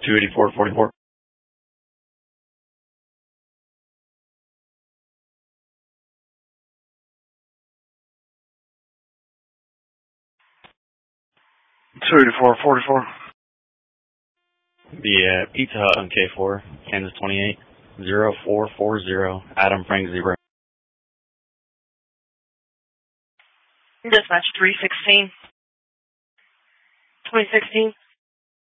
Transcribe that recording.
28444. The Pizza Hut on K4, Kansas 280440, Adam Frank Zebra. Dispatch 316. 2016.